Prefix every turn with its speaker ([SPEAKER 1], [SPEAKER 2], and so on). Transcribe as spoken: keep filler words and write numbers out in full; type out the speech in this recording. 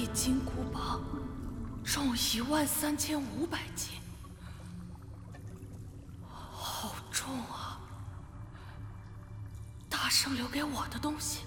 [SPEAKER 1] 金箍棒，重一万三千五百斤，好重啊！大圣留给我的东西，